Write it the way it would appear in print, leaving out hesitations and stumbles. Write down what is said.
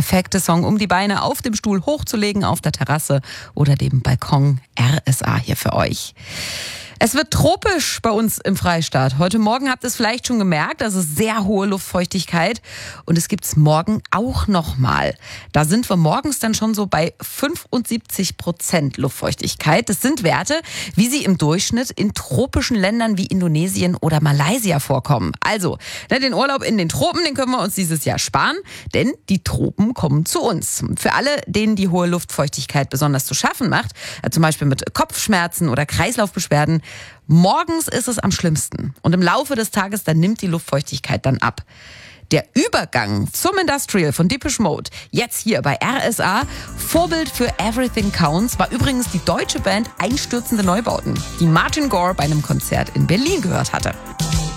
perfekte Song, um die Beine auf dem Stuhl hochzulegen, auf der Terrasse oder dem Balkon. RSA hier für euch. Es wird tropisch bei uns im Freistaat. Heute Morgen habt ihr es vielleicht schon gemerkt, also sehr hohe Luftfeuchtigkeit. Und es gibt's morgen auch nochmal. Da sind wir morgens dann schon so bei 75% Luftfeuchtigkeit. Das sind Werte, wie sie im Durchschnitt in tropischen Ländern wie Indonesien oder Malaysia vorkommen. Also, den Urlaub in den Tropen, den können wir uns dieses Jahr sparen, denn die Tropen kommen zu uns. Für alle, denen die hohe Luftfeuchtigkeit besonders zu schaffen macht, zum Beispiel mit Kopfschmerzen oder Kreislaufbeschwerden, morgens ist es am schlimmsten. Und im Laufe des Tages, dann nimmt die Luftfeuchtigkeit dann ab. Der Übergang zum Industrial von Depeche Mode, jetzt hier bei RSA, Vorbild für Everything Counts, war übrigens die deutsche Band Einstürzende Neubauten, die Martin Gore bei einem Konzert in Berlin gehört hatte.